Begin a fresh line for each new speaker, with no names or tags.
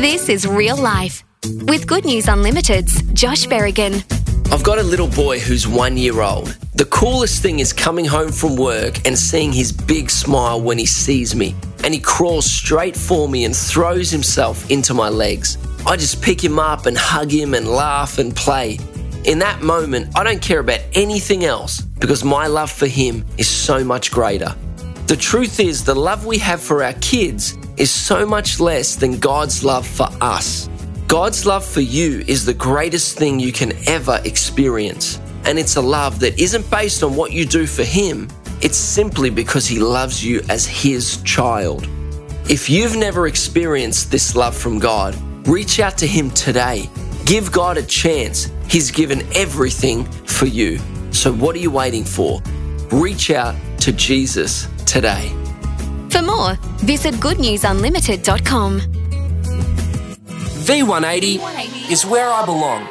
This is Real Life with Good News Unlimited's Josh Berrigan.
I've got a little boy who's 1 year old. The coolest thing is coming home from work and seeing his big smile when he sees me. And he crawls straight for me and throws himself into my legs. I just pick him up and hug him and laugh and play. In that moment, I don't care about anything else because my love for him is so much greater. The truth is, the love we have for our kids is so much less than God's love for us. God's love for you is the greatest thing you can ever experience. And it's a love that isn't based on what you do for him. It's simply because he loves you as his child. If you've never experienced this love from God, reach out to him today. Give God a chance. He's given everything for you. So what are you waiting for? Reach out to Jesus today.
For more, visit goodnewsunlimited.com.
V180 is where I belong.